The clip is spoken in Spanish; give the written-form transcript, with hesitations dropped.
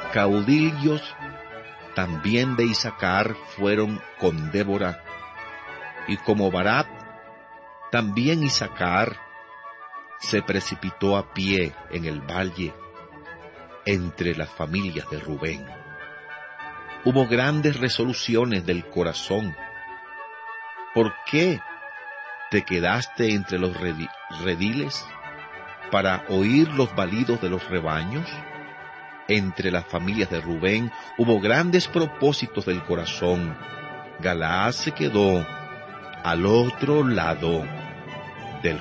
caudillos también de Isaacar fueron con Débora, y como Barak, también Isaacar se precipitó a pie en el valle entre las familias de Rubén. Hubo grandes resoluciones del corazón. ¿Por qué te quedaste entre los rediles para oír los balidos de los rebaños? Entre las familias de Rubén hubo grandes propósitos del corazón. Galaad se quedó al otro lado